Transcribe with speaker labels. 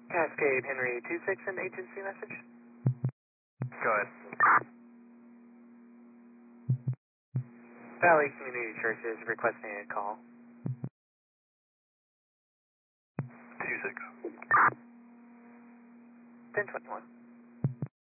Speaker 1: Cascade Henry 26, an agency message.
Speaker 2: Go ahead.
Speaker 1: Valley Community Church is requesting a call.
Speaker 2: 26.
Speaker 1: 1021.